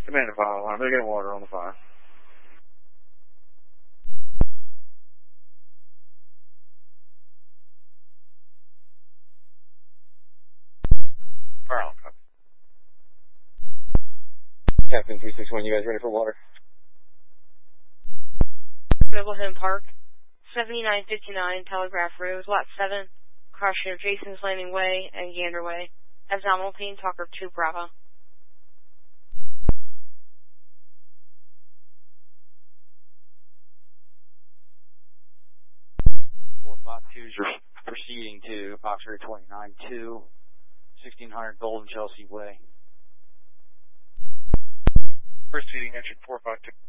Command to fire alarm. They're getting water on the fire. Fire alarm. Captain 361, you guys ready for water? Middleton Park, 7959 Telegraph Road, Lot 7, cross near Jason's Landing Way and Gander Way. Abdominal pain, Talker 2 Bravo. 452 is proceeding to Foxtrot 29-2, 1600 Golden Chelsea Way. Proceeding engine 452.